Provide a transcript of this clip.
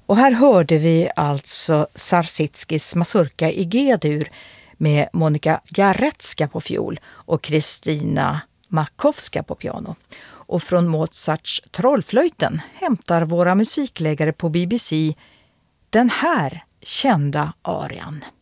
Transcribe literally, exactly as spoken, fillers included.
Och här hörde vi alltså Sarsitskis Mazurka i G-dur med Monika Jarecka på fiol och Kristina Makowska på piano. Och från Mozarts Trollflöjten hämtar våra musikläggare på B B C den här kända arian.